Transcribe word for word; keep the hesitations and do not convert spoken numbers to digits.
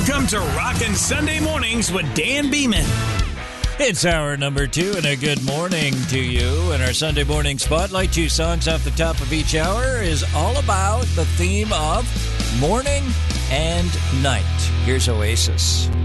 Welcome to Rockin' Sunday Mornings with Dan Beeman. It's hour number two, and a good morning to you. And our Sunday morning spotlight, two songs off the top of each hour, is all about the theme of morning and night. Here's Oasis.